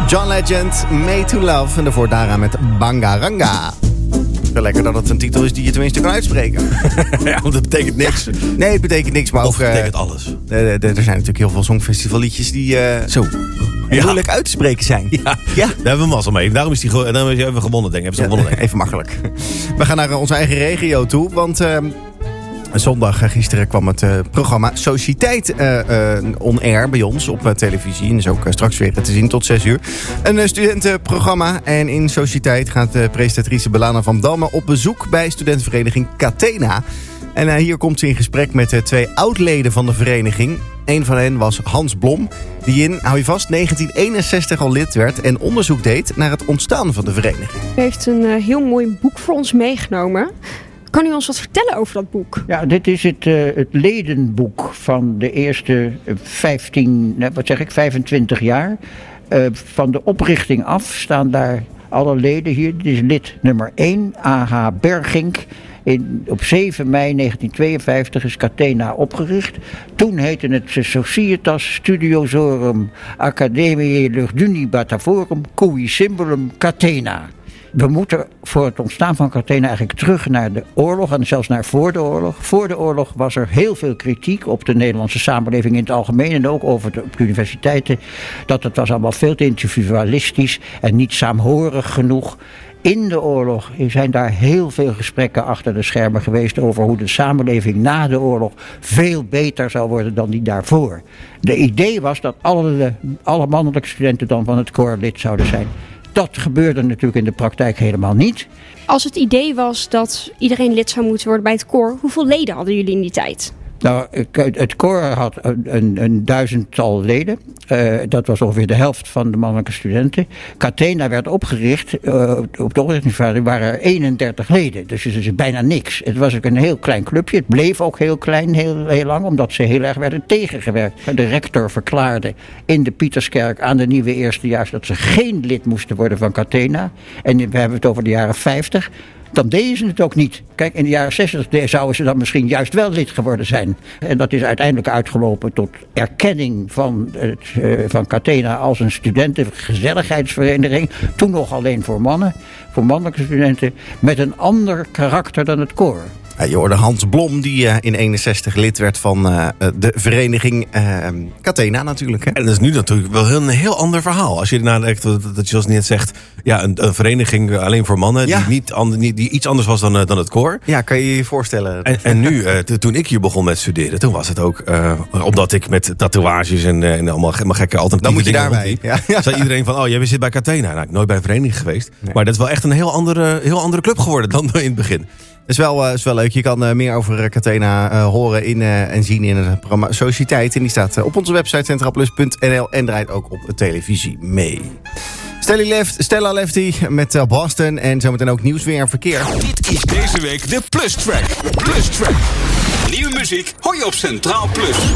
John Legend, Made to Love. En daarvoor daaraan met Bangaranga. Wel lekker dat het een titel is die je tenminste kan uitspreken. Ja, want dat betekent niks. Ja. Nee, het betekent niks, maar Of ook... betekent alles. Er zijn natuurlijk heel veel songfestivalliedjes die moeilijk uit te spreken zijn. Ja, daar hebben we mazzel mee. Daarom is hij even gewonnen, denk ik. Even makkelijk. We gaan naar onze eigen regio toe, want... Zondag gisteren kwam het programma Sociëteit on air bij ons op televisie. En is ook straks weer te zien tot 6 uur. Een studentenprogramma. En in Sociëteit gaat presentatrice Belana van Damme op bezoek bij studentenvereniging Catena. En hier komt ze in gesprek met 2 oud-leden van de vereniging. Een van hen was Hans Blom, die in, hou je vast, 1961 al lid werd en onderzoek deed naar het ontstaan van de vereniging. U heeft een heel mooi boek voor ons meegenomen. Kan u ons wat vertellen over dat boek? Ja, dit is het ledenboek van de eerste 25 jaar. Van de oprichting af staan daar alle leden hier. Dit is lid nummer 1, A.H. Bergink. Op 7 mei 1952 is Catena opgericht. Toen heette het Societas Studiosorum Academiae Lugduni Batavorum Cui Symbolum Catena. We moeten voor het ontstaan van Catena eigenlijk terug naar de oorlog en zelfs naar voor de oorlog. Voor de oorlog was er heel veel kritiek op de Nederlandse samenleving in het algemeen en ook op de universiteiten. Dat het was allemaal veel te individualistisch en niet saamhorig genoeg. In de oorlog zijn daar heel veel gesprekken achter de schermen geweest over hoe de samenleving na de oorlog veel beter zou worden dan die daarvoor. De idee was dat alle mannelijke studenten dan van het koor lid zouden zijn. Dat gebeurde natuurlijk in de praktijk helemaal niet. Als het idee was dat iedereen lid zou moeten worden bij het koor, hoeveel leden hadden jullie in die tijd? Nou, het koor had een 1000-tal leden. Dat was ongeveer de helft van de mannelijke studenten. Catena werd opgericht. Op de oprichtingsvergadering waren er 31 leden. Dus het is bijna niks. Het was ook een heel klein clubje. Het bleef ook heel klein, heel lang, omdat ze heel erg werden tegengewerkt. De rector verklaarde in de Pieterskerk aan de nieuwe eerstejaars dat ze geen lid moesten worden van Catena. En we hebben het over de jaren 50. Dan deden ze het ook niet. Kijk, in de jaren 60 zouden ze dan misschien juist wel lid geworden zijn. En dat is uiteindelijk uitgelopen tot erkenning van Catena als een studentengezelligheidsvereniging. Toen nog alleen voor mannen, voor mannelijke studenten, met een ander karakter dan het koor. Ja, je hoorde Hans Blom, die in 61 lid werd van de vereniging Catena natuurlijk. Hè? En dat is nu natuurlijk wel een heel ander verhaal. Als je nadenkt dat je zoals net zegt, ja, een vereniging alleen voor mannen, ja, die iets anders was dan het koor. Ja, kan je je voorstellen. En nu, toen ik hier begon met studeren, toen was het ook, omdat ik met tatoeages en allemaal gekke alternatieve dan moet je dingen daarbij. Ja. Zei iedereen van, jij zit bij Catena. Nou, ik nooit bij een vereniging geweest. Nee. Maar dat is wel echt een heel andere club geworden dan in het begin. Is wel leuk. Je kan meer over Catena horen en zien in het programma Sociëteit. En die staat op onze website centralplus.nl en draait ook op televisie mee. Stella Lefty met Boston en zometeen ook nieuws weer en verkeer. Dit is deze week de Plus Track. Plus Track. Nieuwe muziek hoor je op Centraal Plus.